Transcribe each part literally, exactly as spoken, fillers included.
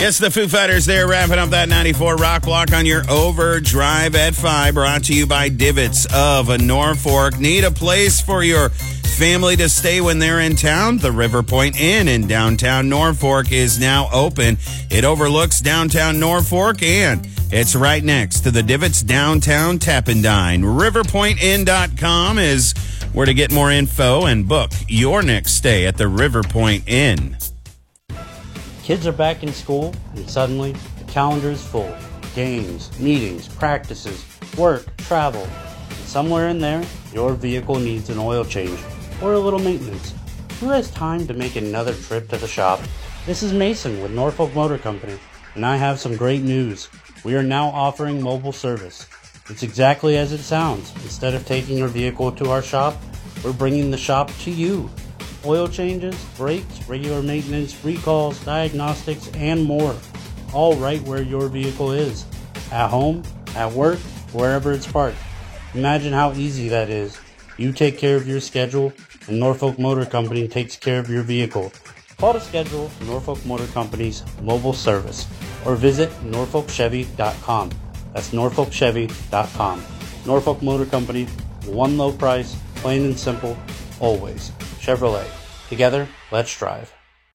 It's the Foo Fighters there, wrapping up that ninety-four Rock Block on your Overdrive at five, brought to you by Divots of Norfolk. Need a place for your family to stay when they're in town? The River Point Inn in downtown Norfolk is now open. It overlooks downtown Norfolk, and it's right next to the Divots Downtown Tap and Dine. river point inn dot com is where to get more info and book your next stay at the River Point Inn. Kids are back in school, and suddenly the calendar is full. Games, meetings, practices, work, travel. And somewhere in there, your vehicle needs an oil change or a little maintenance. Who has time to make another trip to the shop? This is Mason with Norfolk Motor Company, and I have some great news. We are now offering mobile service. It's exactly as it sounds. Instead of taking your vehicle to our shop, we're bringing the shop to you. Oil changes, brakes, regular maintenance, recalls, diagnostics, and more. All right where your vehicle is. At home, at work, wherever it's parked. Imagine how easy that is. You take care of your schedule, and Norfolk Motor Company takes care of your vehicle. Call to schedule Norfolk Motor Company's mobile service or visit norfolk chevy dot com. That's norfolk chevy dot com. Norfolk Motor Company, one low price, plain and simple, always. Chevrolet. Together, let's drive.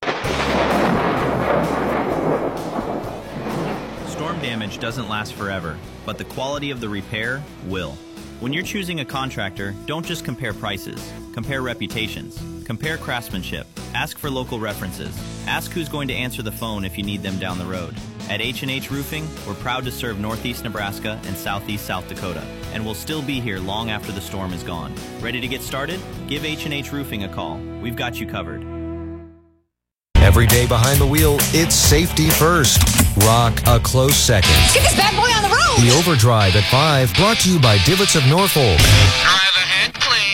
Storm damage doesn't last forever, but the quality of the repair will. When you're choosing a contractor, don't just compare prices. Compare reputations. Compare craftsmanship. Ask for local references. Ask who's going to answer the phone if you need them down the road. At H and H Roofing, we're proud to serve Northeast Nebraska and Southeast South Dakota, and we'll still be here long after the storm is gone. Ready to get started? Give H and H Roofing a call. We've got you covered. Every day behind the wheel, it's safety first. Rock a close second. Get this bad boy on the road! The Overdrive at five, brought to you by Divots of Norfolk.